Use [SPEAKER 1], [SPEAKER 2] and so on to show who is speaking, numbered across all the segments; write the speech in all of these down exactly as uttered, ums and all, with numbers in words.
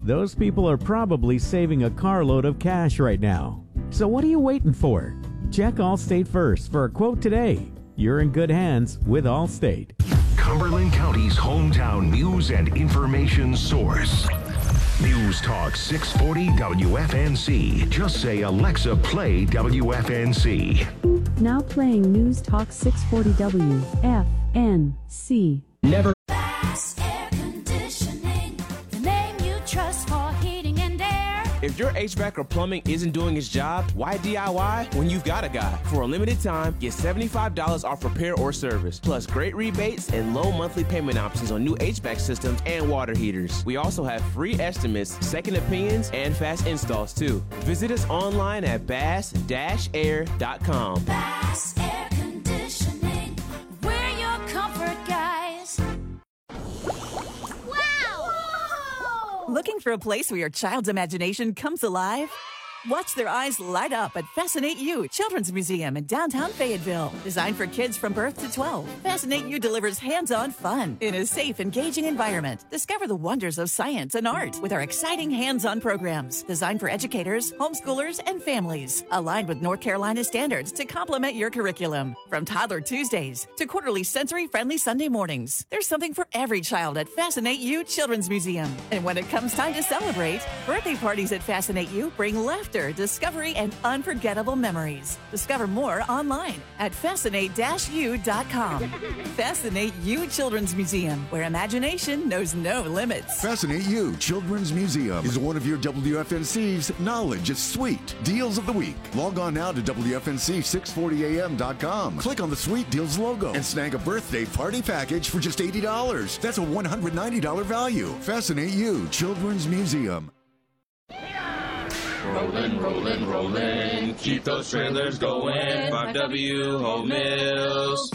[SPEAKER 1] those people are probably saving a carload of cash right now. So what are you waiting for? Check Allstate first for a quote today. You're in good hands with Allstate.
[SPEAKER 2] Cumberland County's hometown news and information source. News Talk six forty W F N C. Just say, Alexa, play W F N C.
[SPEAKER 3] Now playing News Talk six forty W F N C.
[SPEAKER 4] Never.
[SPEAKER 5] Bass Air Conditioning, the name you trust for heating and air.
[SPEAKER 4] If your H V A C or plumbing isn't doing its job, why D I Y when you've got a guy? For a limited time, get seventy-five dollars off repair or service, plus great rebates and low monthly payment options on new H V A C systems and water heaters. We also have free estimates, second opinions, and fast installs too. Visit us online at bass dash air dot com.
[SPEAKER 5] Bass Air Conditioning, we're your comfort guys. Wow! Whoa!
[SPEAKER 6] Looking for a place where your child's imagination comes alive? Watch their eyes light up at Fascinate You Children's Museum in downtown Fayetteville. Designed for kids from birth to twelve, Fascinate You delivers hands-on fun in a safe, engaging environment. Discover the wonders of science and art with our exciting hands-on programs designed for educators, homeschoolers, and families. Aligned with North Carolina standards to complement your curriculum. From Toddler Tuesdays to quarterly sensory-friendly Sunday mornings, there's something for every child at Fascinate You Children's Museum. And when it comes time to celebrate, birthday parties at Fascinate You bring laughter, discovery, and unforgettable memories. Discover more online at fascinate dash u dot com. Fascinate You Children's Museum, where imagination knows no limits.
[SPEAKER 7] Fascinate You Children's Museum is one of your W F N C's Knowledge is Sweet Deals of the Week. Log on now to W F N C six forty A M dot com. Click on the Sweet Deals logo and snag a birthday party package for just eighty dollars. That's a one hundred ninety dollars value. Fascinate You Children's Museum.
[SPEAKER 8] Rollin', rollin', rollin', keep those trailers going. five W Home Mills.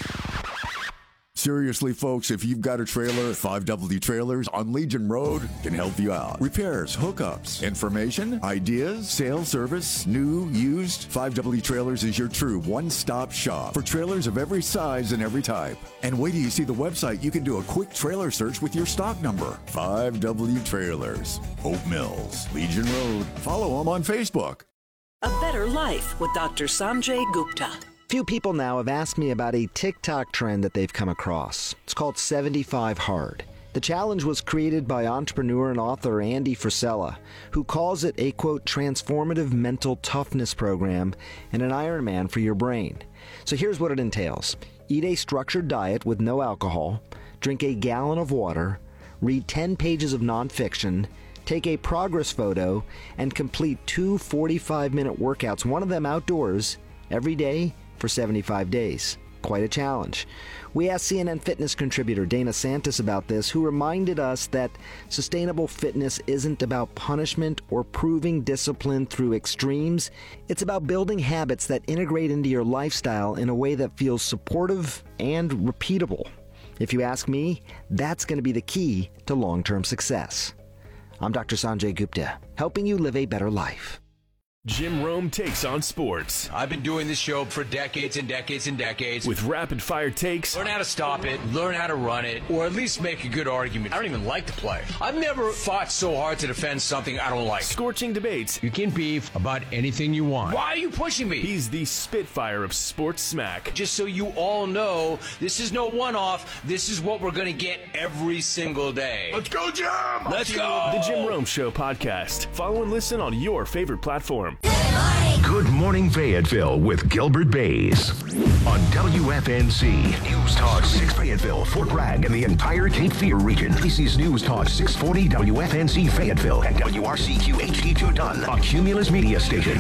[SPEAKER 7] Seriously, folks, if you've got a trailer, five W Trailers on Legion Road can help you out. Repairs, hookups, information, ideas, sales, service, new, used. five W Trailers is your true one-stop shop for trailers of every size and every type. And wait till you see the website, you can do a quick trailer search with your stock number. five W Trailers, Hope Mills, Legion Road. Follow them on Facebook.
[SPEAKER 9] A Better Life with Doctor Sanjay Gupta.
[SPEAKER 10] Few people now have asked me about a TikTok trend that they've come across. It's called seventy-five hard. The challenge was created by entrepreneur and author Andy Frisella, who calls it a, quote, transformative mental toughness program and an Ironman for your brain. So here's what it entails. Eat a structured diet with no alcohol, drink a gallon of water, read ten pages of nonfiction, take a progress photo, and complete two forty-five minute workouts, one of them outdoors, every day for seventy-five days. Quite a challenge. We asked C N N Fitness contributor Dana Santis about this, who reminded us that sustainable fitness isn't about punishment or proving discipline through extremes. It's about building habits that integrate into your lifestyle in a way that feels supportive and repeatable. If you ask me, that's going to be the key to long-term success. I'm Doctor Sanjay Gupta, helping you live a better life.
[SPEAKER 11] Jim Rome takes on sports.
[SPEAKER 12] I've been doing this show for decades and decades and decades.
[SPEAKER 11] With rapid-fire takes.
[SPEAKER 12] Learn how to stop it, learn how to run it, or at least make a good argument. I don't even like the play. I've never fought so hard to defend something I don't like.
[SPEAKER 11] Scorching debates.
[SPEAKER 12] You can beef about anything you want. Why are you pushing me?
[SPEAKER 11] He's the Spitfire of sports smack.
[SPEAKER 12] Just so you all know, this is no one-off. This is what we're going to get every single day.
[SPEAKER 7] Let's go, Jim!
[SPEAKER 12] Let's go!
[SPEAKER 11] The Jim Rome Show podcast. Follow and listen on your favorite platform.
[SPEAKER 2] Good Morning Fayetteville with Gilbert Bays on W F N C News Talk six Fayetteville, Fort Bragg, and the entire Cape Fear region. This is News Talk six forty W F N C Fayetteville and W R C Q H D two Dunn, a Cumulus media station.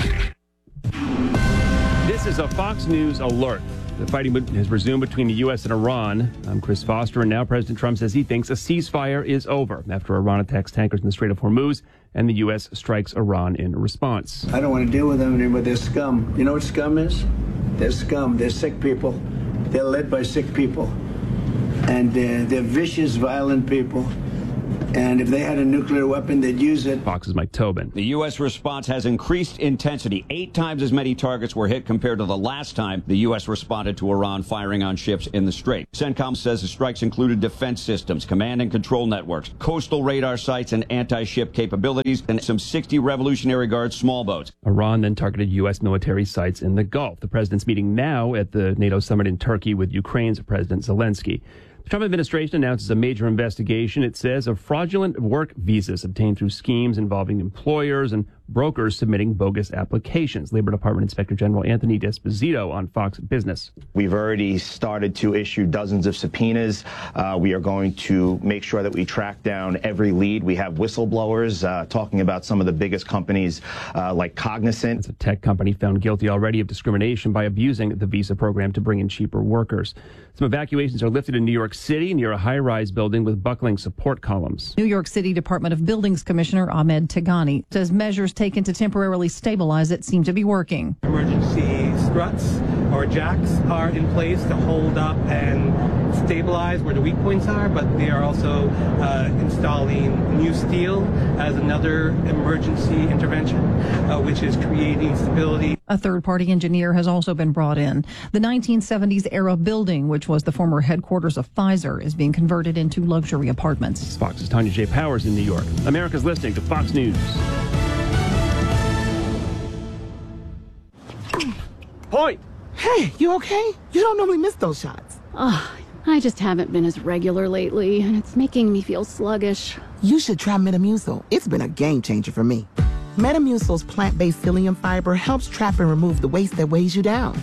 [SPEAKER 13] This is a Fox News alert. The fighting has resumed between the U S and Iran. I'm Chris Foster, and now President Trump says he thinks a ceasefire is over after Iran attacks tankers in the Strait of Hormuz, and the U S strikes Iran in response.
[SPEAKER 14] I don't want to deal with them anymore. They're scum. You know what scum is? They're scum. They're sick people. They're led by sick people. And uh, they're vicious, violent people. And if they had a nuclear weapon, they'd use it.
[SPEAKER 13] Fox's Mike Tobin.
[SPEAKER 15] The U S response has increased intensity. Eight times as many targets were hit compared to the last time the U S responded to Iran firing on ships in the Strait. CENTCOM says the strikes included defense systems, command and control networks, coastal radar sites and anti-ship capabilities, and some sixty Revolutionary Guard small boats.
[SPEAKER 13] Iran then targeted U S military sites in the Gulf. The president's meeting now at the NATO summit in Turkey with Ukraine's President Zelensky. The Trump administration announces a major investigation, it says, of fraudulent work visas obtained through schemes involving employers and brokers submitting bogus applications. Labor Department Inspector General Anthony D'Esposito on Fox Business.
[SPEAKER 16] We've already started to issue dozens of subpoenas. Uh, we are going to make sure that we track down every lead. We have whistleblowers uh, talking about some of the biggest companies uh, like Cognizant.
[SPEAKER 13] It's a tech company found guilty already of discrimination by abusing the visa program to bring in cheaper workers. Some evacuations are lifted in New York City near a high-rise building with buckling support columns.
[SPEAKER 17] New York City Department of Buildings Commissioner Ahmed Tagani says measures taken to temporarily stabilize it seem to be working.
[SPEAKER 18] Emergency struts or jacks are in place to hold up and stabilize where the weak points are, but they are also uh, installing new steel as another emergency intervention, uh, which is creating stability.
[SPEAKER 17] A third-party engineer has also been brought in. The nineteen seventies era building, which was the former headquarters of Pfizer, is being converted into luxury apartments.
[SPEAKER 13] Fox's Tanya J. Powers in New York. America's listening to Fox News.
[SPEAKER 19] Point! Hey, you okay? You don't normally miss those shots.
[SPEAKER 20] Oh, I just haven't been as regular lately, and it's making me feel sluggish.
[SPEAKER 19] You should try Metamucil. It's been a game changer for me. Metamucil's plant-based psyllium fiber helps trap and remove the waste that weighs you down.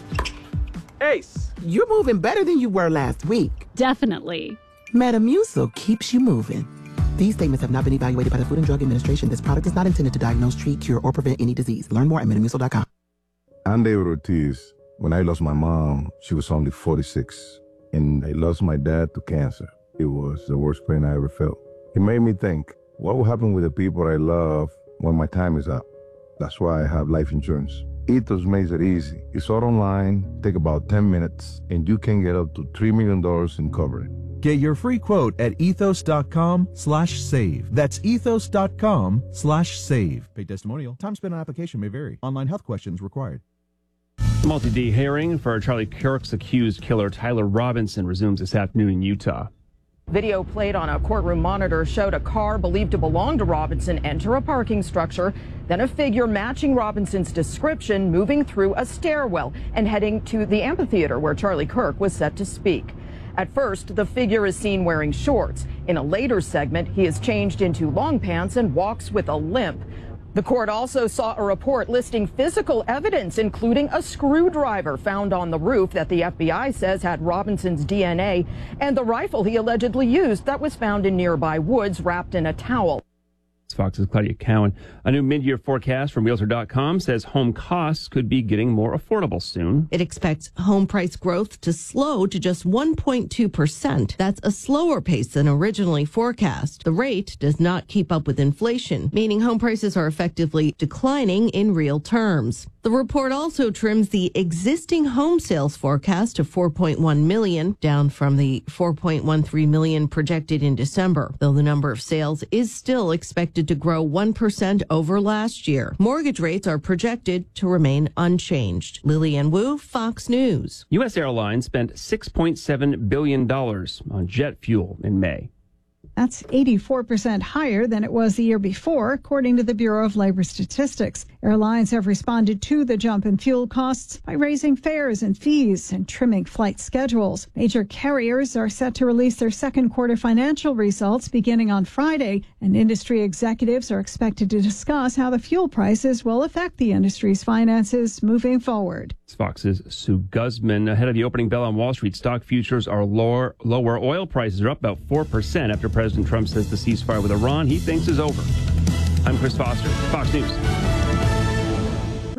[SPEAKER 19] Ace, you're moving better than you were last week.
[SPEAKER 20] Definitely.
[SPEAKER 19] Metamucil keeps you moving. These statements have not been evaluated by the Food and Drug Administration. This product is not intended to diagnose, treat, cure, or prevent any disease. Learn more at metamucil dot com.
[SPEAKER 21] I'm David Ortiz. When I lost my mom, she was only forty-six, and I lost my dad to cancer. It was the worst pain I ever felt. It made me think, what will happen with the people I love when my time is up? That's why I have life insurance. Ethos makes it easy. It's all online, take about ten minutes, and you can get up to three million dollars in coverage.
[SPEAKER 22] Get your free quote at ethos.com slash save. That's ethos.com slash save. Paid testimonial. Time spent on application may vary. Online health questions required.
[SPEAKER 13] The multi-day hearing for Charlie Kirk's accused killer Tyler Robinson resumes this afternoon in Utah.
[SPEAKER 23] Video played on a courtroom monitor showed a car believed to belong to Robinson enter a parking structure, then a figure matching Robinson's description moving through a stairwell and heading to the amphitheater where Charlie Kirk was set to speak. At first, the figure is seen wearing shorts. In a later segment, he is changed into long pants and walks with a limp. The court also saw a report listing physical evidence, including a screwdriver found on the roof that the F B I says had Robinson's D N A, and the rifle he allegedly used that was found in nearby woods wrapped in a towel.
[SPEAKER 13] Fox's Claudia Cowan. A new mid-year forecast from Realtor dot com says home costs could be getting more affordable soon.
[SPEAKER 24] It expects home price growth to slow to just one point two percent. That's a slower pace than originally forecast. The rate does not keep up with inflation, meaning home prices are effectively declining in real terms. The report also trims the existing home sales forecast to four point one million, down from the four point one three million projected in December, though the number of sales is still expected to grow one percent over last year. Mortgage rates are projected to remain unchanged. Lillian Wu, Fox News.
[SPEAKER 13] U S Airlines spent six point seven billion dollars on jet fuel in May.
[SPEAKER 25] That's eighty-four percent higher than it was the year before, according to the Bureau of Labor Statistics. Airlines have responded to the jump in fuel costs by raising fares and fees and trimming flight schedules. Major carriers are set to release their second quarter financial results beginning on Friday, and industry executives are expected to discuss how the fuel prices will affect the industry's finances moving forward.
[SPEAKER 13] Fox's Sue Guzman. Ahead of the opening bell on Wall Street, stock futures are lower. Lower oil prices are up about four percent after President Trump says the ceasefire with Iran he thinks is over. I'm Chris Foster, Fox News.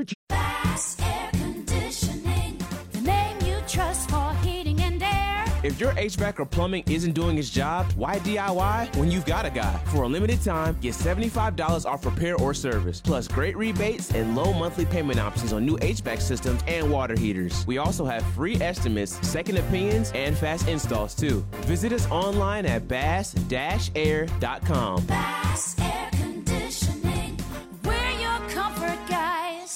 [SPEAKER 5] Fast Air Conditioning, the name you trust for heating and air.
[SPEAKER 1] If your H V A C or plumbing isn't doing its job, why D I Y when you've got a guy? For a limited time, get seventy-five dollars off repair or service, plus great rebates and low monthly payment options on new H V A C systems and water heaters. We also have free estimates, second opinions, and fast installs too. Visit us online at bass dash air dot com.
[SPEAKER 5] Bass Air Conditioning, we're your comfort guys.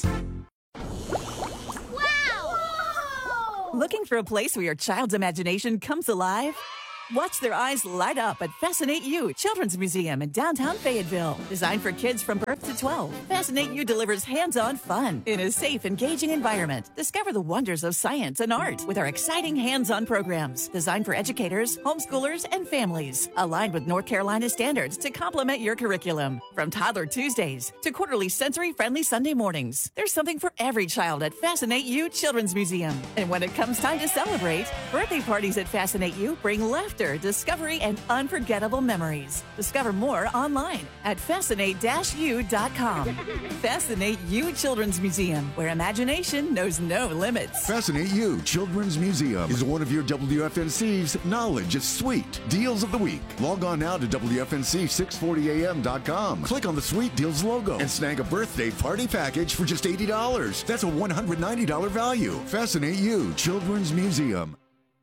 [SPEAKER 5] Wow!
[SPEAKER 3] Looking for a place where your child's imagination comes alive? Watch their eyes light up at Fascinate You Children's Museum in downtown Fayetteville. Designed for kids from birth to twelve, Fascinate You delivers hands-on fun in a safe, engaging environment. Discover the wonders of science and art with our exciting hands-on programs designed for educators, homeschoolers, and families. Aligned with North Carolina standards to complement your curriculum. From Toddler Tuesdays to quarterly sensory-friendly Sunday mornings, there's something for every child at Fascinate You Children's Museum. And when it comes time to celebrate, birthday parties at Fascinate You bring laughter, discovery, and unforgettable memories. Discover more online at fascinate dash u dot com. Fascinate You Children's Museum, where imagination knows no limits.
[SPEAKER 7] Fascinate You Children's Museum is one of your W F N C's Knowledge is Sweet Deals of the Week. Log on now to W F N C six forty A M dot com. Click on the Sweet Deals logo and snag a birthday party package for just eighty dollars. That's a one hundred ninety dollars value. Fascinate You Children's Museum.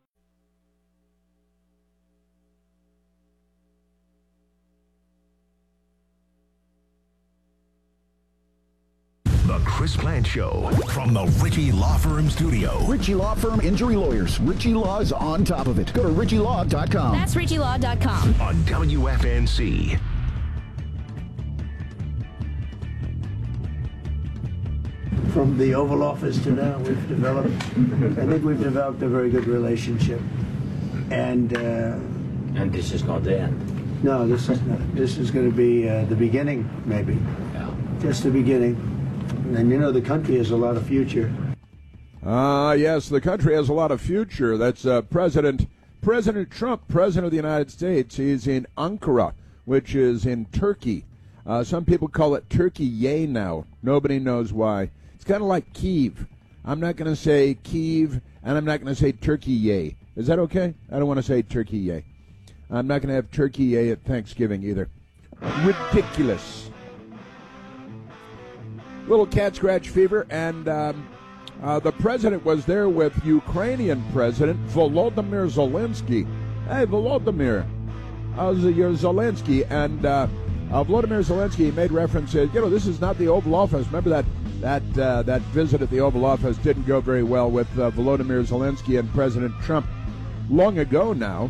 [SPEAKER 2] The Chris Plant Show from the Ritchie Law Firm studio.
[SPEAKER 4] Ritchie Law Firm Injury Lawyers. Ritchie Law is on top of it. Go to ritchie law dot com.
[SPEAKER 5] That's ritchie law dot com.
[SPEAKER 2] On W F N C.
[SPEAKER 14] From the Oval Office to now, we've developed, I think we've developed a very good relationship. And uh,
[SPEAKER 6] and this is not the end.
[SPEAKER 14] No, this is not. This is going to be uh, the beginning, maybe.
[SPEAKER 6] Yeah.
[SPEAKER 14] Just the beginning. And you know, the country has a lot of future.
[SPEAKER 8] Ah, uh, yes, the country has a lot of future. That's uh, President President Trump, President of the United States. He's in Ankara, which is in Turkey. Uh, some people call it Turkey-yay now. Nobody knows why. It's kind of like Kyiv. I'm not going to say Kyiv, and I'm not going to say Turkey-yay. Is that okay? I don't want to say Turkey-yay. I'm not going to have Turkey-yay at Thanksgiving either. Ridiculous. Little cat scratch fever, and um, uh, the president was there with Ukrainian President Volodymyr Zelensky. Hey, Volodymyr, how's your Zelensky? And uh, uh, Volodymyr Zelensky made reference to, you know, this is not the Oval Office. Remember that that uh, that visit at the Oval Office didn't go very well with uh, Volodymyr Zelensky and President Trump long ago now.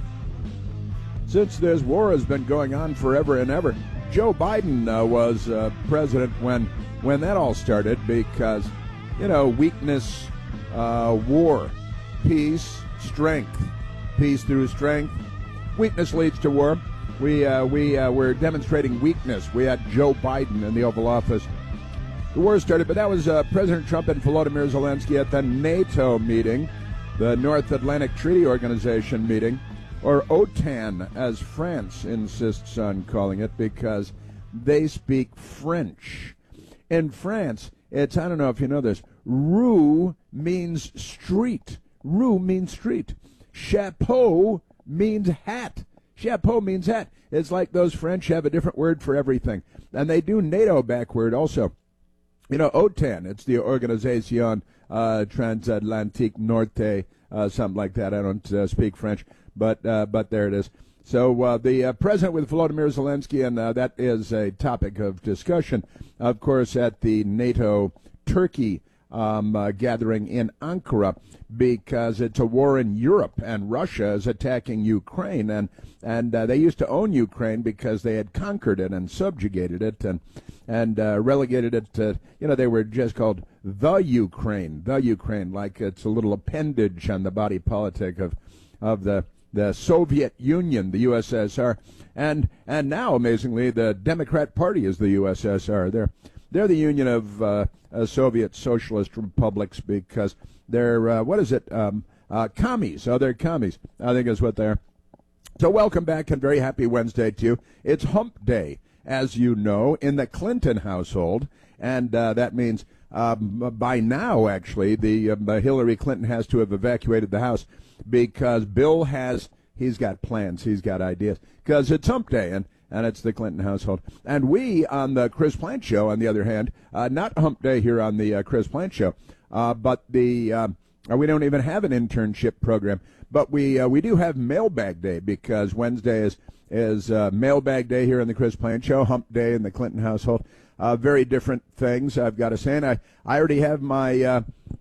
[SPEAKER 8] Since this war has been going on forever and ever. Joe Biden uh, was uh, president when when that all started because, you know, weakness, uh, war, peace, strength, peace through strength. Weakness leads to war. We uh, we uh, were demonstrating weakness. We had Joe Biden in the Oval Office. The war started, but that was uh, President Trump and Volodymyr Zelensky at the NATO meeting, the North Atlantic Treaty Organization meeting, or OTAN, as France insists on calling it, because they speak French. In France, it's, I don't know if you know this, rue means street. Rue means street. Chapeau means hat. Chapeau means hat. It's like those French have a different word for everything. And they do NATO backward also. You know, OTAN, it's the Organisation uh, Transatlantique Norte, uh, something like that. I don't uh, speak French, but uh, but there it is. So uh, the uh, president with Volodymyr Zelensky, and uh, that is a topic of discussion, of course, at the NATO Turkey um, uh, gathering in Ankara, because it's a war in Europe, and Russia is attacking Ukraine, and and uh, they used to own Ukraine because they had conquered it and subjugated it and and uh, relegated it to, you know, they were just called the Ukraine, the Ukraine, like it's a little appendage on the body politic of of the the Soviet Union, the U S S R, and and now, amazingly, the Democrat Party is the U S S R. They're they're the union of uh, uh, Soviet Socialist republics because they're uh, what is it? Um, uh, commies. Oh, they're commies. I think is what they're. So welcome back and very happy Wednesday to you. It's Hump Day, as you know, in the Clinton household, and uh, that means um, by now, actually, the um, uh, Hillary Clinton has to have evacuated the House because Bill has, he's got plans, he's got ideas, because it's hump day, and, and it's the Clinton household. And we, on the Chris Plant Show, on the other hand, uh, not hump day here on the uh, Chris Plant Show, uh, but the uh, we don't even have an internship program, but we uh, we do have mailbag day, because Wednesday is, is uh, mailbag day here on the Chris Plant Show, hump day in the Clinton household. Uh, very different things, I've got to say. And I, I already have my uh,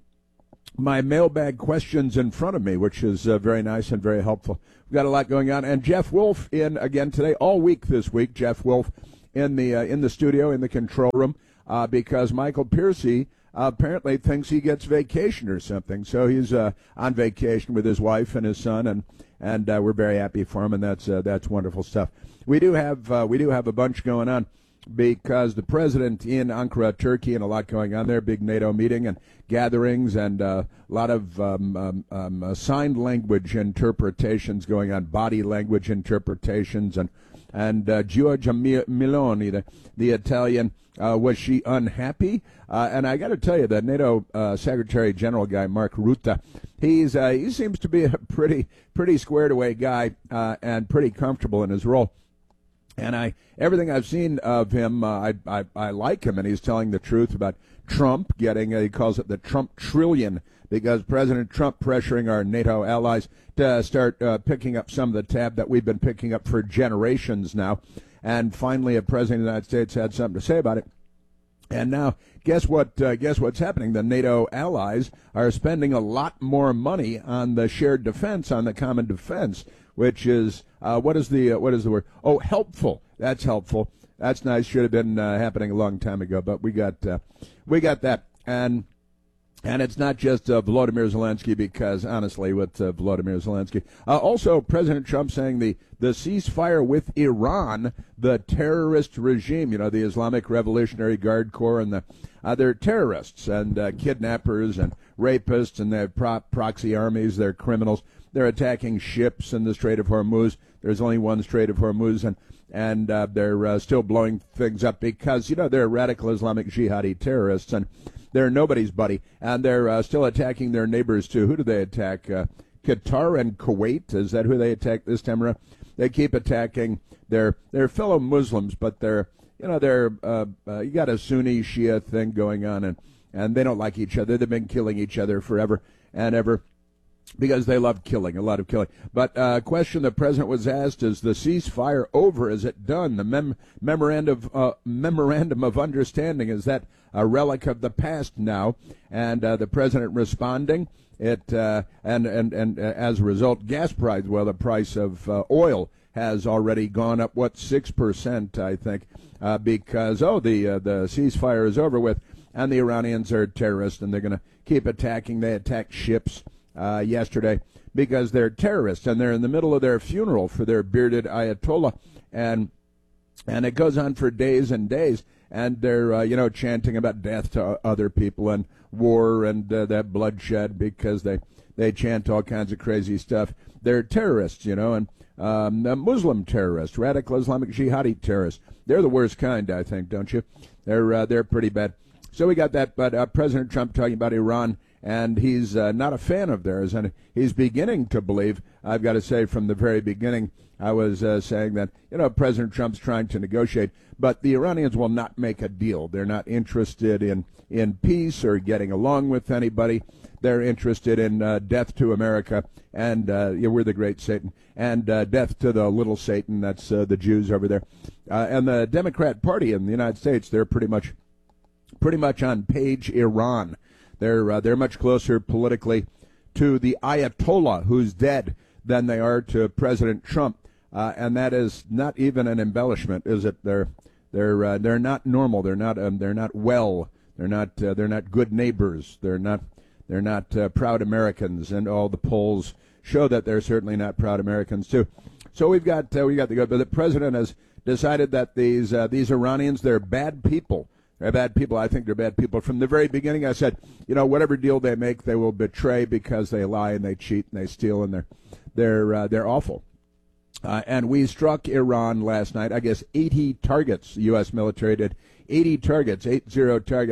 [SPEAKER 8] my mailbag questions in front of me, which is uh, very nice and very helpful. We've got a lot going on. And Jeff Wolf in again today, all week this week. Jeff Wolf in the uh, in the studio, in the control room, uh, because Michael Piercy uh, apparently thinks he gets vacation or something. So he's uh, on vacation with his wife and his son, and and uh, we're very happy for him, and that's uh, that's wonderful stuff. We do have uh, we do have a bunch going on, because the president in Ankara, Turkey, and a lot going on there, big NATO meeting and gatherings, and uh, a lot of um, um, um, uh, signed language interpretations going on, body language interpretations, and and uh, Giorgia Meloni, the, the Italian, uh, was she unhappy? Uh, and I got to tell you, the NATO uh, Secretary General guy, Mark Rutte, he's uh, he seems to be a pretty pretty squared away guy uh, and pretty comfortable in his role. And I, everything I've seen of him, uh, I, I, I like him, and he's telling the truth about Trump getting, uh, he calls it the Trump trillion, because President Trump pressuring our NATO allies to start uh, picking up some of the tab that we've been picking up for generations now. And finally, a president of the United States had something to say about it. And now, guess what? Uh, guess what's happening? The NATO allies are spending a lot more money on the shared defense, on the common defense, which is uh, what is the uh, what is the word? Oh, helpful. That's helpful. That's nice. Should have been uh, happening a long time ago, but we got uh, we got that, and and it's not just uh, Volodymyr Zelensky, because honestly, with uh, Volodymyr Zelensky, uh, also President Trump saying the the ceasefire with Iran, the terrorist regime, you know, the Islamic Revolutionary Guard Corps, and the uh, they're terrorists and uh, kidnappers and rapists, and they're pro- proxy armies. They're criminals. They're attacking ships in the Strait of Hormuz. There's only one Strait of Hormuz, and and uh, they're uh, still blowing things up because, you know, they're radical Islamic jihadi terrorists, and they're nobody's buddy. And they're uh, still attacking their neighbors, too. Who do they attack? Uh, Qatar and Kuwait? Is that who they attack this time around? They keep attacking their their fellow Muslims, but they're, you know, they're, uh, uh, you got a Sunni Shia thing going on, and, and they don't like each other. They've been killing each other forever and ever, because they love killing, a lot of killing. But a uh, question the president was asked, is the ceasefire over? Is it done? The mem- memorandum, uh, memorandum of understanding, is that a relic of the past now? And uh, the president responding, it uh, and, and, and uh, as a result, gas price, well, the price of uh, oil has already gone up, what, six percent, I think, uh, because, oh, the, uh, the ceasefire is over with, and the Iranians are terrorists, and they're going to keep attacking. They attacked ships Uh, yesterday because they're terrorists, and they're in the middle of their funeral for their bearded Ayatollah, and and it goes on for days and days, and they're uh, you know chanting about death to other people and war and uh, that bloodshed, because they they chant all kinds of crazy stuff. They're terrorists, you know, and um, Muslim terrorists, radical Islamic jihadi terrorists. They're the worst kind, I think, don't you? They're uh, they're pretty bad. So we got that, but uh, President Trump talking about Iran. And he's uh, not a fan of theirs, and he's beginning to believe, I've got to say from the very beginning, I was uh, saying that, you know, President Trump's trying to negotiate, but the Iranians will not make a deal. They're not interested in, in peace or getting along with anybody. They're interested in uh, death to America, and uh, yeah, we're the great Satan, and uh, death to the little Satan, that's uh, the Jews over there. Uh, and the Democrat Party in the United States, they're pretty much, pretty much on page Iran. They're uh, they're much closer politically to the Ayatollah, who's dead, than they are to President Trump, uh, and that is not even an embellishment, is it? They're they're uh, they're not normal. They're not um, they're not well. They're not uh, they're not good neighbors. They're not they're not uh, proud Americans, and all the polls show that they're certainly not proud Americans too. So we've got uh, we got the good, but the president has decided that these uh, these Iranians, they're bad people. They're bad people. I think they're bad people. From the very beginning, I said, you know, whatever deal they make, they will betray, because they lie and they cheat and they steal, and they're they're uh, they're awful. Uh, and we struck Iran last night. I guess eighty targets. The U S military did eighty targets, eight zero targets,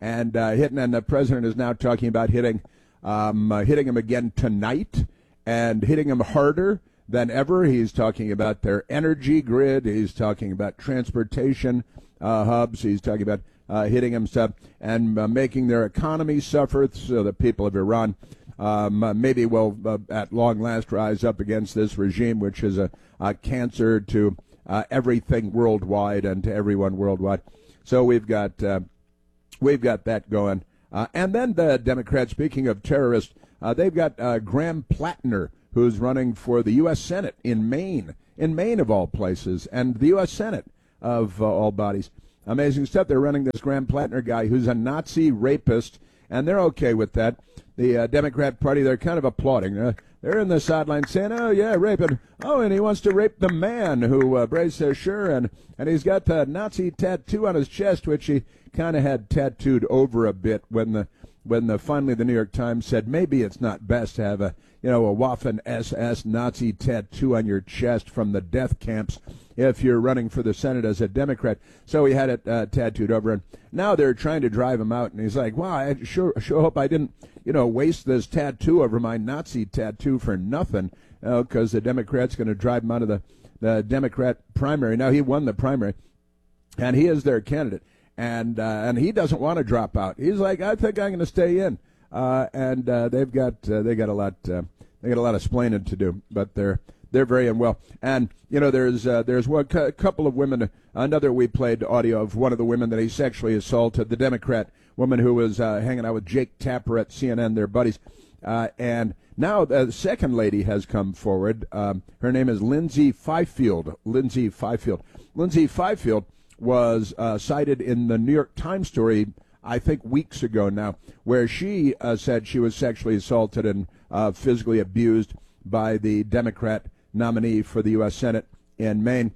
[SPEAKER 8] and uh, hitting. And the president is now talking about hitting, um, uh, hitting them again tonight, and hitting them harder than ever. He's talking about their energy grid. He's talking about transportation uh, hubs. He's talking about uh, hitting them stuff and uh, making their economy suffer. So the people of Iran um, uh, maybe will, uh, at long last, rise up against this regime, which is a, a cancer to uh, everything worldwide and to everyone worldwide. So we've got uh, we've got that going. Uh, and then the Democrats, speaking of terrorists, uh, they've got uh, Graham Plattner, who's running for the U S Senate in Maine, in Maine of all places, and the U S Senate of uh, all bodies. Amazing stuff. They're running this Graham Plattner guy who's a Nazi rapist, and they're okay with that. The uh, Democrat Party, they're kind of applauding. Uh, they're in the sidelines saying, oh, yeah, raping. Oh, and he wants to rape the man who, uh, Bray says, sure, and, and he's got the Nazi tattoo on his chest, which he kind of had tattooed over a bit when the when the finally the New York Times said maybe it's not best to have a, you know, a Waffen S S Nazi tattoo on your chest from the death camps if you're running for the Senate as a Democrat. So he had it uh, tattooed over, and now they're trying to drive him out, and he's like, wow, I sure, sure hope I didn't, you know, waste this tattoo over my Nazi tattoo for nothing, because uh, the Democrat's going to drive him out of the, the Democrat primary. Now, he won the primary, and he is their candidate. And uh, and he doesn't want to drop out. He's like, I think I'm going to stay in. Uh, and uh, they've got uh, they got a lot uh, they got a lot of splaining to do, but they're they're very unwell. And you know, there's uh, there's one a couple of women. Another we played audio of one of the women that he sexually assaulted, the Democrat woman who was uh, hanging out with Jake Tapper at C N N, their buddies. Uh, and now the second lady has come forward. Um, her name is Lindsay Fifield. Lindsay Fifield. Lindsay Fifield was uh, cited in the New York Times story, I think weeks ago now, where she uh, said she was sexually assaulted and uh, physically abused by the Democrat nominee for the U S Senate in Maine.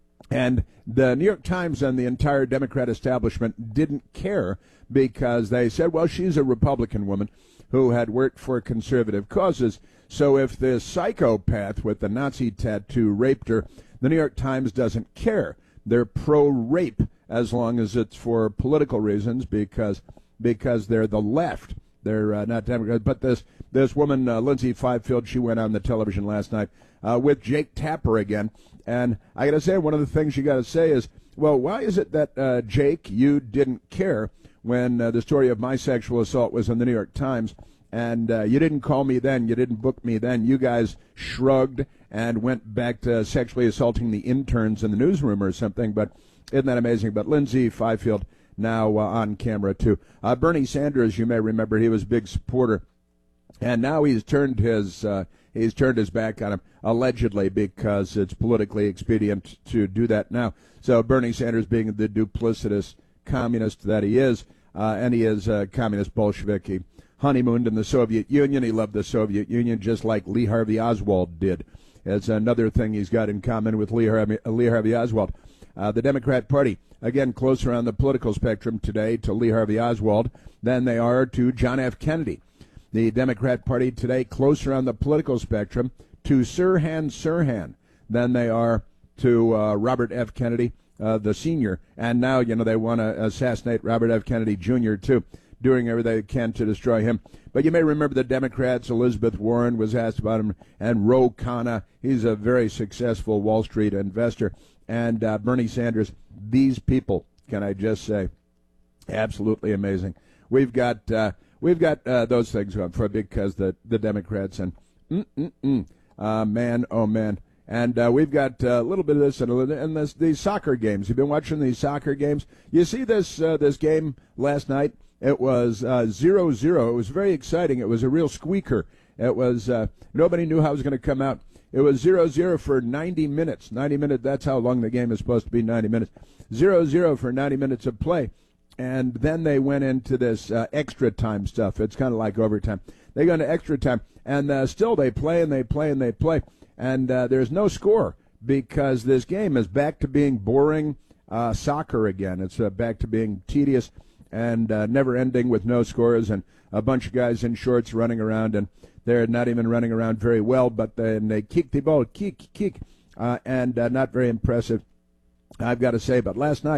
[SPEAKER 8] And the New York Times and the entire Democrat establishment didn't care because they said, well, she's a Republican woman who had worked for conservative causes. So if this psychopath with the Nazi tattoo raped her, the New York Times doesn't care. They're pro-rape as long as it's for political reasons, because because they're the left. They're uh, not Democrats. But this this woman, uh, Lindsay Fifield, she went on the television last night uh, with Jake Tapper again. And I got to say, one of the things you got to say is, well, why is it that, uh, Jake, you didn't care when uh, the story of my sexual assault was in the New York Times? And uh, you didn't call me then. You didn't book me then. You guys shrugged and went back to sexually assaulting the interns in the newsroom or something. But isn't that amazing? But Lindsay Fifield now uh, on camera, too. Uh, Bernie Sanders, you may remember, he was a big supporter. And now he's turned his uh, he's turned his back on him, allegedly, because it's politically expedient to do that now. So Bernie Sanders, being the duplicitous communist that he is, uh, and he is a communist Bolshevik, he honeymooned in the Soviet Union. He loved the Soviet Union just like Lee Harvey Oswald did. It's another thing he's got in common with Lee Harvey, Lee Harvey Oswald. Uh, the Democrat Party, again, closer on the political spectrum today to Lee Harvey Oswald than they are to John F. Kennedy. The Democrat Party today closer on the political spectrum to Sirhan Sirhan than they are to uh, Robert F. Kennedy, uh, the senior. And now, you know, they want to assassinate Robert F. Kennedy Junior, too, doing everything they can to destroy him. But you may remember the Democrats. Elizabeth Warren was asked about him, and Ro Khanna. He's a very successful Wall Street investor. And uh, Bernie Sanders. These people, can I just say, absolutely amazing. We've got uh, we've got uh, those things going for because the the Democrats and mm mm mm, uh, man, oh man. And uh, we've got a little bit of this and, and this, these soccer games. You've been watching these soccer games. You see this uh, this game last night. It was uh, zero zero. It was very exciting. It was a real squeaker. It was uh, nobody knew how it was going to come out. It was zero zero for ninety minutes. ninety minutes, that's how long the game is supposed to be, ninety minutes. zero zero for ninety minutes of play. And then they went into this uh, extra time stuff. It's kind of like overtime. They go into extra time, and uh, still they play and they play and they play. And uh, there's no score because this game is back to being boring uh, soccer again. It's uh, back to being tedious and uh, never ending with no scores and a bunch of guys in shorts running around, and they're not even running around very well, but then they kick the ball, kick, kick, uh, and uh, not very impressive, I've got to say. But last night,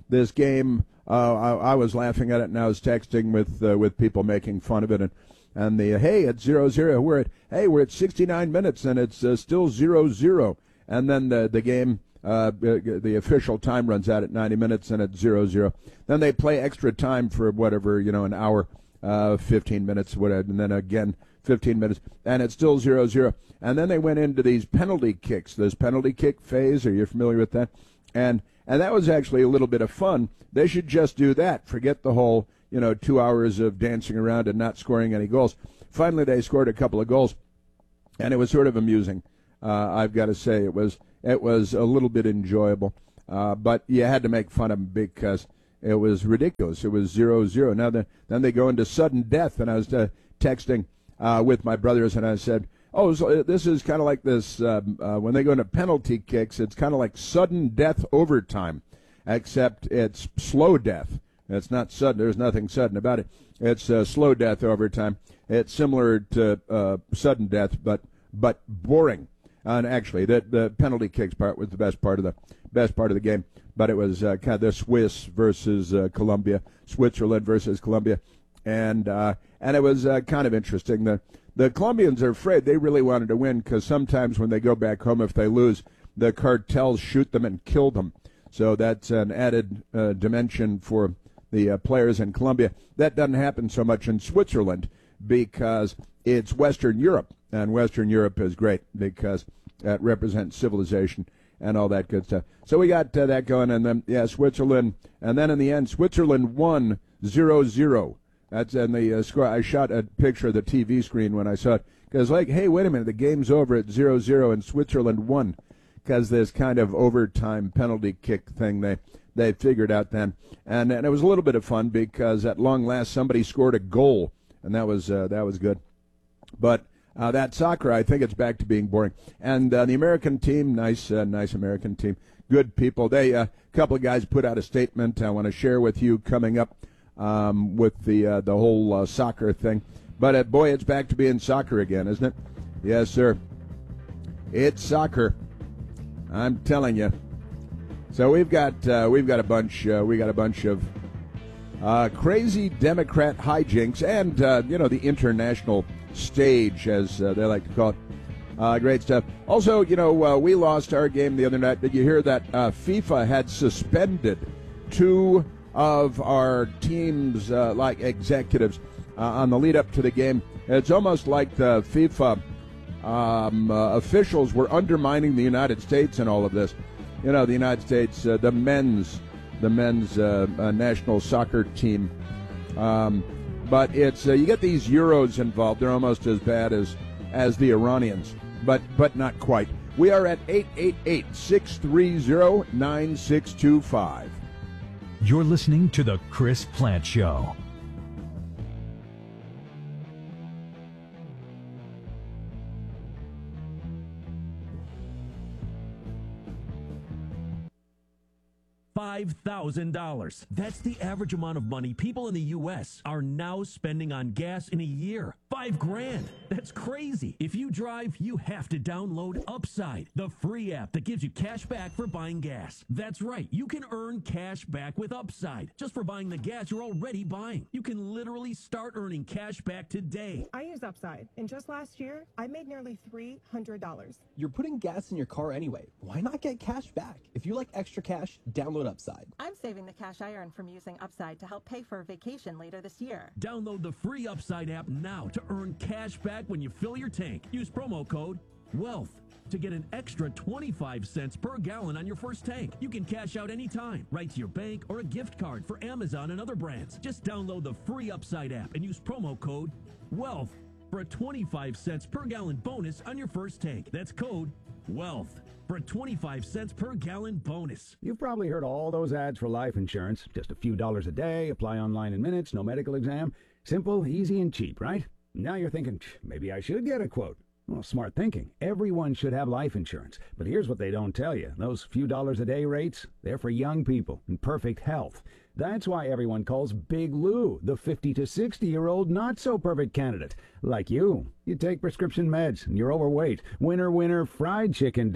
[SPEAKER 8] this game. Uh, I, I was laughing at it, and I was texting with uh, with people making fun of it, and and the hey, it's zero zero. We're at hey, we're at sixty-nine minutes, and it's uh, still zero zero. And then the the game, uh, the official time runs out at ninety minutes, and it's zero zero. Then they play extra time for whatever, you know, an hour, uh, fifteen minutes, whatever, and then again fifteen minutes, and it's still zero zero. And then they went into these penalty kicks, this penalty kick phase. Are you familiar with that? And and that was actually a little bit of fun. They should just do that. Forget the whole, you know, two hours of dancing around and not scoring any goals. Finally, they scored a couple of goals, and it was sort of amusing. Uh, I've got to say, it was it was a little bit enjoyable, uh, but you had to make fun of them because it was ridiculous. It was zero zero. Now the, then they go into sudden death, and I was uh, texting uh, with my brothers, and I said, "Oh, so this is kind of like this um, uh, when they go into penalty kicks. It's kind of like sudden death overtime, except it's slow death. It's not sudden. There's nothing sudden about it. It's uh, slow death overtime. It's similar to uh, sudden death, but but boring." And actually, the the penalty kicks part was the best part of the best part of the game. But it was uh, kind of the Swiss versus uh, Colombia, Switzerland versus Colombia, and uh, and it was uh, kind of interesting. The the Colombians are afraid. They really wanted to win because sometimes when they go back home, if they lose, the cartels shoot them and kill them. So that's an added uh, dimension for the uh, players in Colombia. That doesn't happen so much in Switzerland because it's Western Europe, and Western Europe is great because that represents civilization and all that good stuff. So we got uh, that going, and then, yeah, Switzerland, and then in the end, Switzerland won zero zero. That's in the uh, score. I shot a picture of the T V screen when I saw it, because, like, hey, wait a minute, the game's over at zero zero, and Switzerland won, because this kind of overtime penalty kick thing they they figured out then. And, and it was a little bit of fun, because at long last, somebody scored a goal, and that was uh, that was good. But uh, that soccer, I think it's back to being boring. And uh, the American team, nice, uh, nice American team, good people. They a uh, couple of guys put out a statement I want to share with you coming up um, with the uh, the whole uh, soccer thing. But uh, boy, it's back to being soccer again, isn't it? Yes, sir. It's soccer. I'm telling you. So we've got uh, we've got a bunch uh, we got a bunch of uh, crazy Democrat hijinks, and uh, you know, the international stage, as uh, they like to call it. Uh, great stuff. Also, you know, uh, we lost our game the other night. Did you hear that uh, FIFA had suspended two of our team's uh, like executives uh, on the lead up to the game? It's almost like the FIFA um, uh, officials were undermining the United States in all of this. You know, the United States, uh, the men's, the men's uh, uh, national soccer team. Um, but it's uh, you get these Euros involved. They're almost as bad as as the Iranians, but but not quite. We are at eight eight eight, six three zero, nine six two five.
[SPEAKER 9] You're listening to The Chris Plant Show. five thousand dollars. That's the average amount of money people in the U S are now spending on gas in a year. Five grand. That's crazy. If you drive, you have to download Upside, the free app that gives you cash back for buying gas. That's right. You can earn cash back with Upside just for buying the gas you're already buying. You can literally start earning cash back today.
[SPEAKER 10] I use Upside, and just last year, I made nearly three hundred dollars.
[SPEAKER 11] You're putting gas in your car anyway. Why not get cash back? If you like extra cash, download Upside.
[SPEAKER 12] I'm saving the cash I earn from using Upside to help pay for a vacation later this year.
[SPEAKER 9] Download the free Upside app now to earn cash back when you fill your tank. Use promo code WEALTH to get an extra twenty-five cents per gallon on your first tank. You can cash out anytime, right to your bank or a gift card for Amazon and other brands. Just download the free Upside app and use promo code WEALTH for a twenty-five cents per gallon bonus on your first tank. That's code WEALTH for a twenty-five cents per gallon bonus.
[SPEAKER 15] You've probably heard all those ads for life insurance. Just a few dollars a day, apply online in minutes, no medical exam. Simple, easy, and cheap, right? Now you're thinking, maybe I should get a quote. Well, smart thinking. Everyone should have life insurance. But here's what they don't tell you. Those few dollars a day rates, they're for young people in perfect health. That's why everyone calls Big Lou the fifty to sixty-year-old not-so-perfect candidate. Like you. You take prescription meds, and you're overweight. Winner, winner, fried chicken dinner.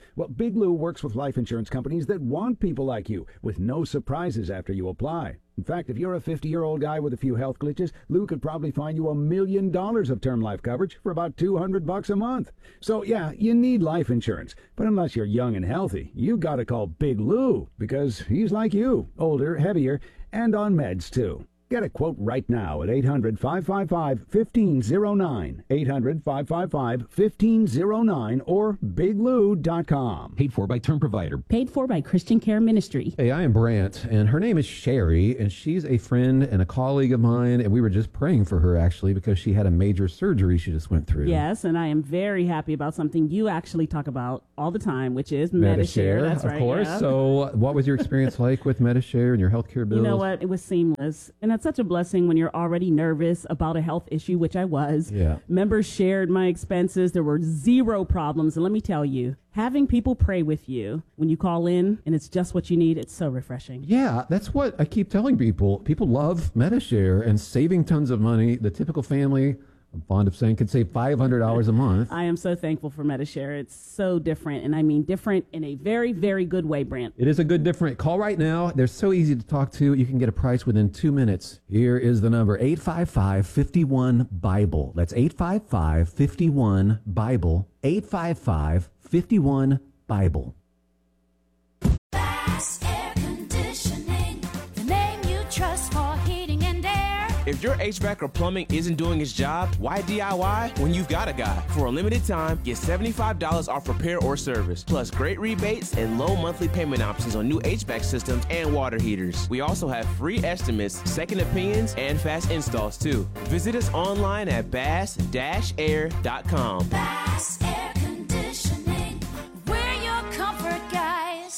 [SPEAKER 15] Well, Big Lou works with life insurance companies that want people like you, with no surprises after you apply. In fact, if you're a fifty-year-old guy with a few health glitches, Lou could probably find you a million dollars of term life coverage for about two hundred bucks a month. So yeah, you need life insurance. But unless you're young and healthy, you gotta call Big Lou, because he's like you, older, heavier, and on meds too. Get a quote right now at eight hundred, five five five, one five zero nine, eight hundred, five five five, one five zero nine, or big lou dot com.
[SPEAKER 16] Paid for by Term Provider.
[SPEAKER 17] Paid for by Christian Care Ministry.
[SPEAKER 16] Hey, I am Brant, and her name is Sherry, and she's a friend and a colleague of mine, and we were just praying for her, actually, because she had a major surgery she just went through.
[SPEAKER 17] Yes, and I am very happy about something you actually talk about all the time, which is
[SPEAKER 16] Medishare.
[SPEAKER 17] Medishare. That's
[SPEAKER 16] of
[SPEAKER 17] right.
[SPEAKER 16] course.
[SPEAKER 17] Yeah.
[SPEAKER 16] So what was your experience like with Medishare and your healthcare bills?
[SPEAKER 17] You know what? It was seamless, and that's such a blessing when you're already nervous about a health issue, which I was.
[SPEAKER 16] Yeah.
[SPEAKER 17] Members shared my expenses. There were zero problems. And let me tell you, having people pray with you when you call in and it's just what you need, it's so refreshing.
[SPEAKER 16] Yeah, that's what I keep telling people. People love Medishare and saving tons of money. The typical family, I'm fond of saying, could save five hundred dollars a month.
[SPEAKER 17] I am so thankful for Medishare. It's so different, and I mean different in a very, very good way, Brant.
[SPEAKER 16] It is a good different. Call right now. They're so easy to talk to. You can get a price within two minutes. Here is the number, eight five five, five one, BIBLE. That's eight five five, five one, BIBLE, eight five five, five one, BIBLE.
[SPEAKER 5] Bass Air Conditioning, the name you trust for heating and air.
[SPEAKER 1] If your H V A C or plumbing isn't doing its job, why D I Y when you've got a guy? For a limited time, get seventy-five dollars off repair or service, plus great rebates and low monthly payment options on new H V A C systems and water heaters. We also have free estimates, second opinions, and fast installs too. Visit us online at bass dash air dot com.
[SPEAKER 5] Bass Air Conditioning, we're your comfort guys.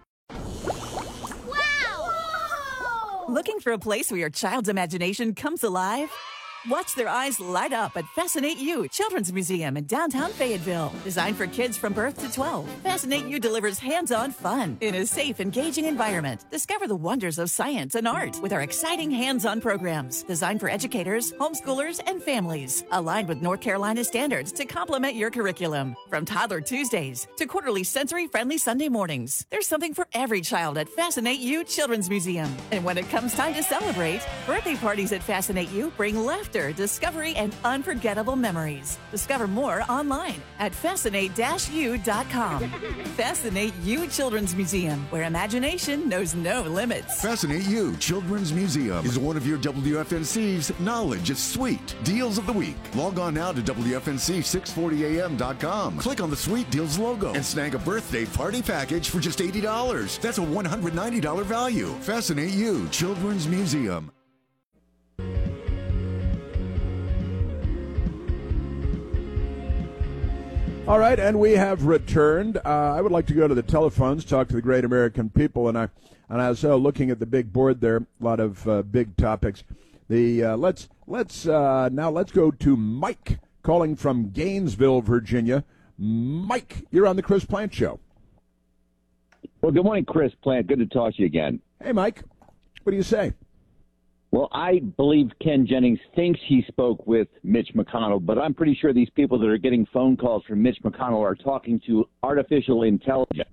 [SPEAKER 3] Looking for a place where your child's imagination comes alive? Watch their eyes light up at Fascinate You Children's Museum in downtown Fayetteville. Designed for kids from birth to twelve, Fascinate You delivers hands-on fun in a safe, engaging environment. Discover the wonders of science and art with our exciting hands-on programs designed for educators, homeschoolers, and families. Aligned with North Carolina standards to complement your curriculum. From Toddler Tuesdays to quarterly sensory-friendly Sunday mornings, there's something for every child at Fascinate You Children's Museum. And when it comes time to celebrate, birthday parties at Fascinate You bring laughter, discovery, and unforgettable memories. Discover more online at fascinate dash u dot com. Fascinate You Children's Museum, where imagination knows no limits.
[SPEAKER 7] Fascinate You Children's Museum is one of your W F N C's Knowledge is Sweet Deals of the Week. Log on now to W F N C six forty A M dot com. Click on the Sweet Deals logo and snag a birthday party package for just eighty dollars. That's a one hundred ninety dollars value. Fascinate You Children's Museum.
[SPEAKER 8] All right, and we have returned. Uh, I would like to go to the telephones, talk to the great American people, and I and I was uh, looking at the big board there. A lot of uh, big topics. The uh, let's let's uh, now let's go to Mike calling from Gainesville, Virginia. Mike, you're on the Chris Plant Show.
[SPEAKER 18] Well, good morning, Chris Plant. Good to talk to you again.
[SPEAKER 8] Hey, Mike. What do you say?
[SPEAKER 18] Well, I believe Ken Jennings thinks he spoke with Mitch McConnell, but I'm pretty sure these people that are getting phone calls from Mitch McConnell are talking to artificial intelligence.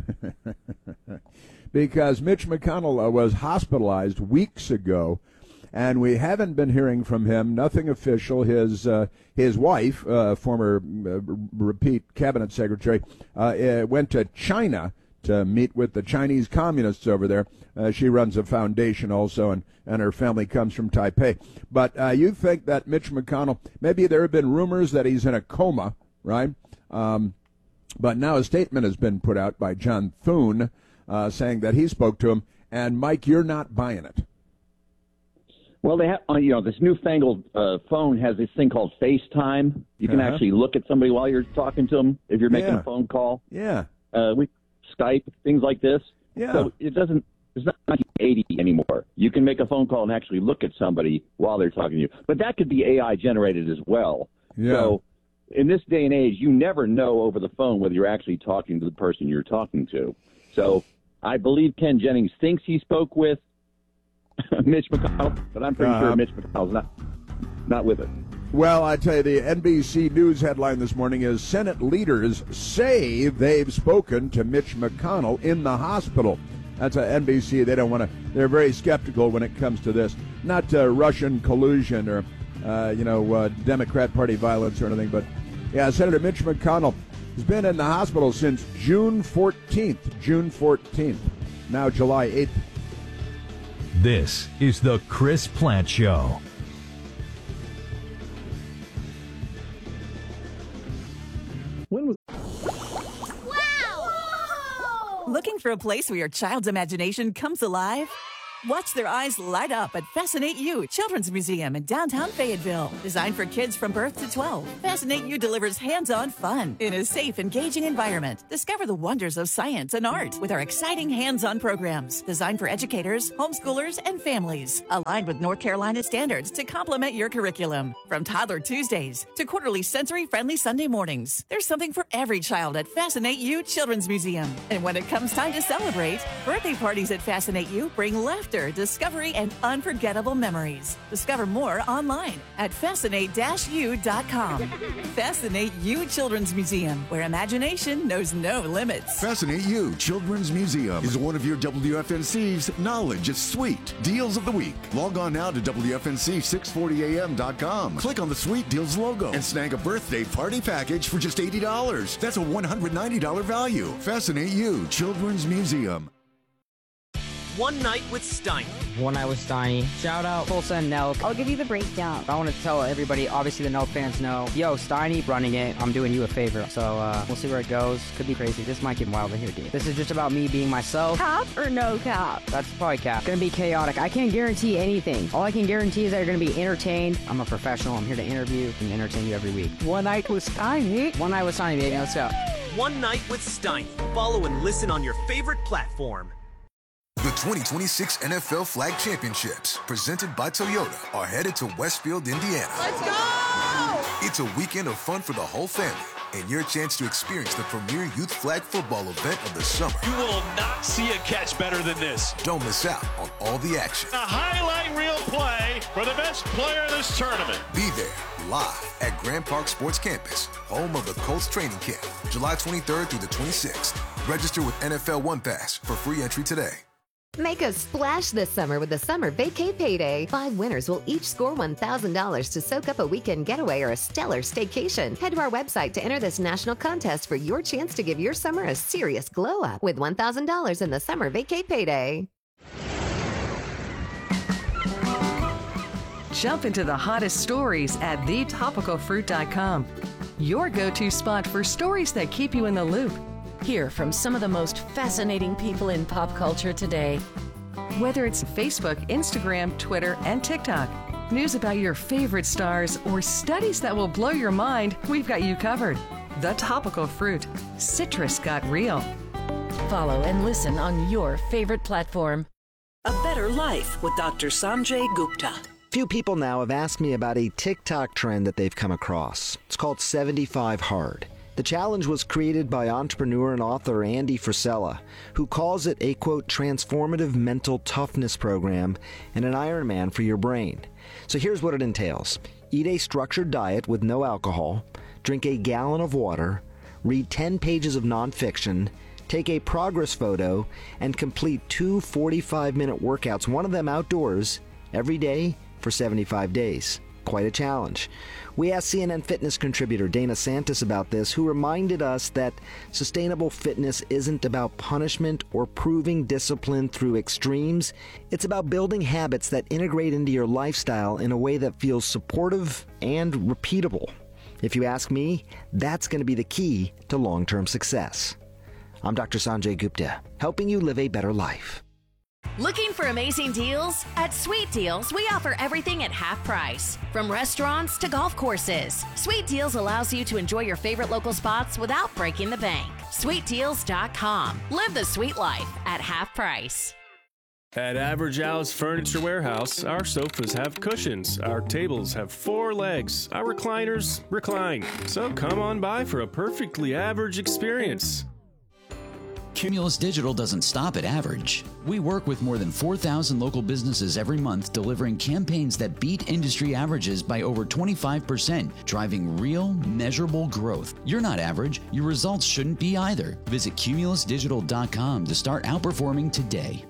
[SPEAKER 8] Because Mitch McConnell uh, was hospitalized weeks ago, and we haven't been hearing from him. Nothing official. His uh, his wife, uh, former uh, repeat cabinet secretary, uh, uh, went to China to meet with the Chinese communists over there. Uh, she runs a foundation also, and, and her family comes from Taipei. But uh, you think that Mitch McConnell, maybe there have been rumors that he's in a coma, right? Um, but now a statement has been put out by John Thune uh, saying that he spoke to him. And, Mike, you're not buying it.
[SPEAKER 18] Well, they have, uh, you know, this newfangled uh, phone has this thing called FaceTime. You can
[SPEAKER 8] Uh-huh.
[SPEAKER 18] actually look at somebody while you're talking to them if you're making
[SPEAKER 8] Yeah.
[SPEAKER 18] a phone call.
[SPEAKER 8] Yeah.
[SPEAKER 18] Uh, we Skype, things like this.
[SPEAKER 8] Yeah.
[SPEAKER 18] So it doesn't, it's not nineteen eighty anymore. You can make a phone call and actually look at somebody while they're talking to you. But that could be A I generated as well.
[SPEAKER 8] Yeah.
[SPEAKER 18] So in this day and age, you never know over the phone whether you're actually talking to the person you're talking to. So I believe Ken Jennings thinks he spoke with Mitch McConnell, but I'm pretty
[SPEAKER 8] Uh-huh.
[SPEAKER 18] sure Mitch McConnell's not, not with it.
[SPEAKER 8] Well, I tell you, the N B C News headline this morning is Senate leaders say they've spoken to Mitch McConnell in the hospital. That's a N B C. They don't want to. They're very skeptical when it comes to this. Not uh, Russian collusion or, uh, you know, uh, Democrat Party violence or anything. But, yeah, Senator Mitch McConnell has been in the hospital since June fourteenth. June fourteenth. Now July eighth.
[SPEAKER 19] This is the Chris Plant Show.
[SPEAKER 3] When was Looking for a place where your child's imagination comes alive? Watch their eyes light up at Fascinate You Children's Museum in downtown Fayetteville. Designed for kids from birth to twelve, Fascinate You delivers hands-on fun in a safe, engaging environment. Discover the wonders of science and art with our exciting hands-on programs designed for educators, homeschoolers, and families. Aligned with North Carolina standards to complement your curriculum. From Toddler Tuesdays to quarterly sensory-friendly Sunday mornings, there's something for every child at Fascinate You Children's Museum. And when it comes time to celebrate, birthday parties at Fascinate You bring laughter, discovery, and unforgettable memories. Discover more online at fascinate u dot com. Fascinate You Children's Museum, where imagination knows no limits.
[SPEAKER 7] Fascinate You Children's Museum is one of your W F N C's Knowledge is Sweet Deals of the Week. Log on now to W F N C six forty A M dot com. Click on the Sweet Deals logo and snag a birthday party package for just eighty dollars. That's a one hundred ninety dollars value. Fascinate You Children's Museum.
[SPEAKER 20] One Night with Steiny.
[SPEAKER 21] One Night with Steiny. Shout out Tulsa and Nelk. I'll give you the breakdown. I want to tell everybody, obviously the Nelk fans know, yo, Steiny running it. I'm doing you a favor. So uh, we'll see where it goes. Could be crazy. This might get wild in here, dude. This is just about me being myself. Cap or no cap? That's probably cap. It's going to be chaotic. I can't guarantee anything. All I can guarantee is that you're going to be entertained. I'm a professional. I'm here to interview and entertain you every week. One Night with Steiny. One Night with Steiny, baby. Let's go.
[SPEAKER 20] One Night with Steiny. Follow and listen on your favorite platform.
[SPEAKER 22] The twenty twenty-six N F L Flag Championships, presented by Toyota, are headed to Westfield, Indiana.
[SPEAKER 5] Let's go!
[SPEAKER 22] It's a weekend of fun for the whole family, and your chance to experience the premier youth flag football event of the summer.
[SPEAKER 23] You will not see a catch better than this.
[SPEAKER 22] Don't miss out on all the action.
[SPEAKER 23] A highlight reel play for the best player of this tournament.
[SPEAKER 22] Be there, live at Grand Park Sports Campus, home of the Colts training camp, July twenty-third through the twenty-sixth. Register with N F L One Pass for free entry today.
[SPEAKER 26] Make a splash this summer with the Summer Vacay Payday. Five winners will each score one thousand dollars to soak up a weekend getaway or a stellar staycation. Head to our website to enter this national contest for your chance to give your summer a serious glow up with one thousand dollars in the Summer Vacay Payday.
[SPEAKER 27] Jump into the hottest stories at the topical fruit dot com. Your go-to spot for stories that keep you in the loop. Hear from some of the most fascinating people in pop culture today. Whether it's Facebook, Instagram, Twitter, and TikTok, news about your favorite stars, or studies that will blow your mind, we've got you covered. The Topical Fruit. Citrus got real. Follow and listen on your favorite platform.
[SPEAKER 28] A Better Life with Doctor Sanjay Gupta.
[SPEAKER 29] Few people now have asked me about a TikTok trend that they've come across. It's called seventy-five hard. The challenge was created by entrepreneur and author Andy Frisella, who calls it a, quote, transformative mental toughness program and an Ironman for your brain. So here's what it entails. Eat a structured diet with no alcohol, drink a gallon of water, read ten pages of nonfiction, take a progress photo, and complete two forty-five minute workouts, one of them outdoors, every day for seventy-five days. Quite a challenge. We asked C N N Fitness contributor Dana Santis about this, who reminded us that sustainable fitness isn't about punishment or proving discipline through extremes. It's about building habits that integrate into your lifestyle in a way that feels supportive and repeatable. If you ask me, that's going to be the key to long-term success. I'm Doctor Sanjay Gupta, helping you live a better life.
[SPEAKER 30] Looking for amazing deals? At Sweet Deals, we offer everything at half price. From restaurants to golf courses, Sweet Deals allows you to enjoy your favorite local spots without breaking the bank. sweet deals dot com. Live the sweet life at half price.
[SPEAKER 31] At Average Al's Furniture Warehouse, our sofas have cushions, our tables have four legs, our recliners recline. So come on by for a perfectly average experience.
[SPEAKER 2] Cumulus Digital doesn't stop at average. We work with more than four thousand local businesses every month, delivering campaigns that beat industry averages by over twenty-five percent, driving real, measurable growth. You're not average. Your results shouldn't be either. Visit cumulus digital dot com to start outperforming today.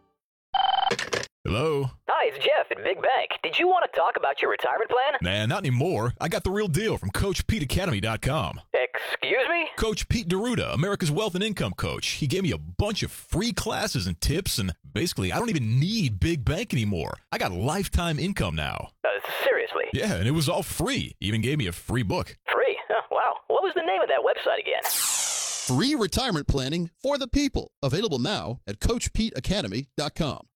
[SPEAKER 4] Hello?
[SPEAKER 6] Hi, it's Jeff at Big Bank. Did you want to talk about your retirement plan?
[SPEAKER 4] Nah, not anymore. I got the real deal from Coach Pete Academy dot com.
[SPEAKER 6] Excuse me?
[SPEAKER 4] Coach Pete D'Arruda, America's Wealth and Income Coach. He gave me a bunch of free classes and tips, and basically, I don't even need Big Bank anymore. I got lifetime income now.
[SPEAKER 6] Uh, seriously?
[SPEAKER 4] Yeah, and it was all free. He even gave me a free book.
[SPEAKER 6] Free? Oh, wow. What was the name of that website again?
[SPEAKER 9] Free retirement planning for the people. Available now at Coach Pete Academy dot com.